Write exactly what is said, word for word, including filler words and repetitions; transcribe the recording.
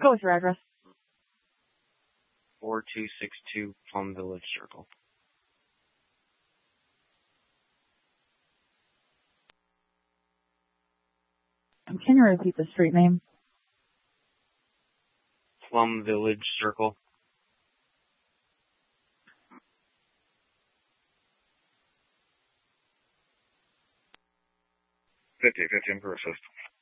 Go with your address. four two six two Plum Village Circle. Can you repeat the street name? Plum Village Circle. fifty, fifty, and per assist.